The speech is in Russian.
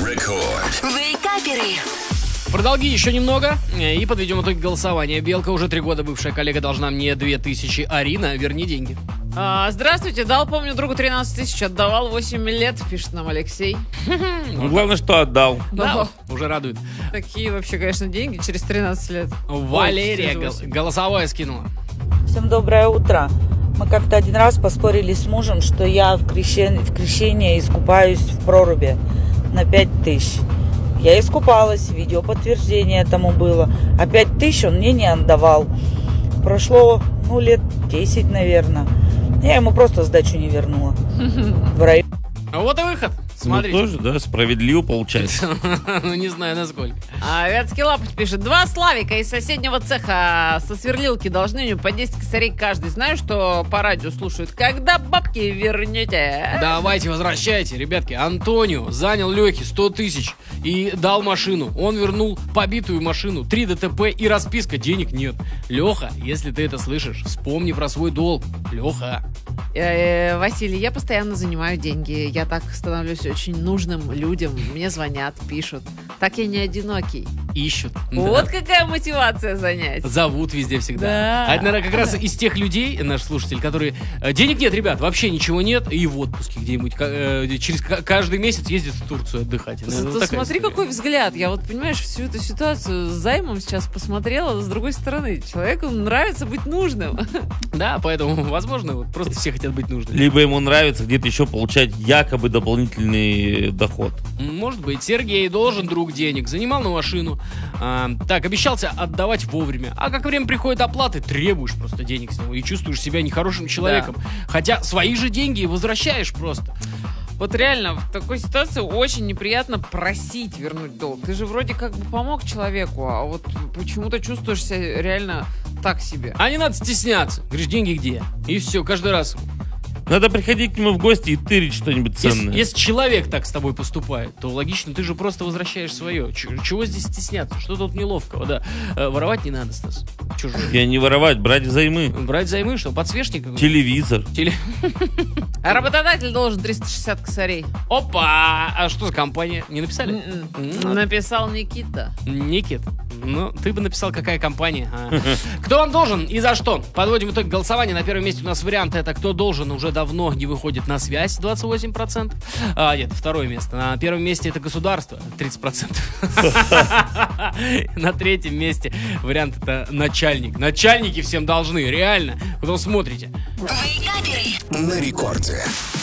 Рекорд. Вейкаперы. Про долги еще немного, и подведем итоги голосования. Белка, уже 3 года бывшая коллега, должна мне 2000. Арина, верни деньги. Здравствуйте, дал, помню, другу 13 тысяч, отдавал 8 лет, пишет нам Алексей. Ну, главное, что отдал. Да, уже радует. Такие вообще, конечно, деньги через 13 лет. Валерия Ой, через 8. голосовое скинула. Всем доброе утро. Мы как-то один раз поспорили с мужем, что я в крещении искупаюсь в проруби на 5000. Я искупалась, видео подтверждение тому было. А 5000 он мне не отдавал. Прошло, лет 10, наверное. Я ему просто сдачу не вернула. В районе. А вот и выход. Смотрите. Ну, тоже, да, справедливо получается. Ну, не знаю, насколько. Вятский Лапоть пишет: 2 Славика из соседнего цеха со сверлилки должны мне по 10 косарей каждый. Знаю, что по радио слушают. Когда бабки вернете? Давайте, возвращайте, ребятки. Антонио занял Лехе 100 тысяч и дал машину. Он вернул побитую машину, 3 ДТП и расписка. Денег нет. Леха, если ты это слышишь, вспомни про свой долг. Леха. Василий, я постоянно занимаю деньги. Я так становлюсь очень нужным людям. Мне звонят, пишут. Так я не одинокий. Ищут. Вот Да. какая мотивация занять. Зовут везде всегда. Да. А это, наверное, как раз из тех людей, наш слушатель, которые... Денег нет, ребят, вообще ничего нет. И в отпуске где-нибудь через каждый месяц ездит в Турцию отдыхать. Наверное, Зато вот такая смотри, история. какой взгляд. Я вот, понимаешь, всю эту ситуацию с займом сейчас посмотрела с другой стороны. Человеку нравится быть нужным. Да, поэтому, возможно, вот просто все хотят быть нужными. Либо ему нравится где-то еще получать якобы дополнительный доход. Может быть, Сергей должен друг денег, занимал на машину. Так, обещался отдавать вовремя. А как время приходит оплаты, требуешь просто денег с него и чувствуешь себя нехорошим человеком. Хотя свои же деньги возвращаешь просто. Вот реально, в такой ситуации очень неприятно просить вернуть долг. Ты же вроде как бы помог человеку, а вот почему-то чувствуешь себя реально так себе. А не надо стесняться. Говоришь, деньги где? И все, каждый раз. Надо приходить к нему в гости и тырить что-нибудь ценное. Если человек так с тобой поступает, то логично, ты же просто возвращаешь свое. Чего здесь стесняться? Что тут неловкого? Да. Воровать не надо, Стас. Чужое. Я не воровать, брать взаймы. Брать займы, что? Подсвечник какой-то? Телевизор. А работодатель должен 360 косарей. Опа! А что за компания? Не написали? Написал Никита. Никит, ну, ты бы написал, какая компания. Кто вам должен и за что? Подводим итог голосования. На первом месте у нас вариант это кто должен уже давно не выходит на связь, 28%. Нет, второе место. На первом месте это государство, 30%. На третьем месте вариант это начальник. Начальники всем должны, реально. Потом смотрите. Вейкаперы. На рекорде.